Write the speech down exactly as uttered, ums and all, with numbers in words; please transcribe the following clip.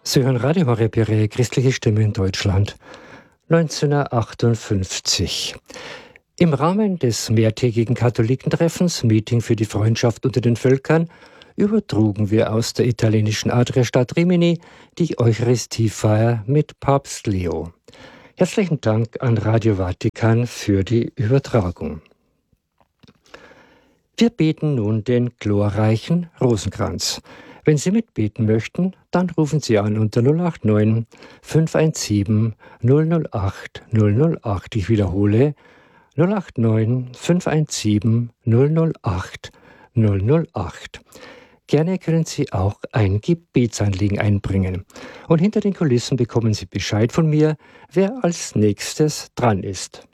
Sie hören Radio Horeb, Ihre christliche Stimme in Deutschland, neunzehnhundertachtundfünfzig. Im Rahmen des mehrtägigen Katholikentreffens Meeting für die Freundschaft unter den Völkern übertrugen wir aus der italienischen Adriastadt Rimini die Eucharistiefeier mit Papst Leo. Herzlichen Dank an Radio Vatikan für die Übertragung. Wir beten nun den glorreichen Rosenkranz. Wenn Sie mitbeten möchten, dann rufen Sie an unter null acht neun, fünf eins sieben, null null acht, null null acht. Ich wiederhole, null acht neun, fünf eins sieben, null null acht, null null acht. Gerne können Sie auch ein Gebetsanliegen einbringen. Und hinter den Kulissen bekommen Sie Bescheid von mir, wer als nächstes dran ist.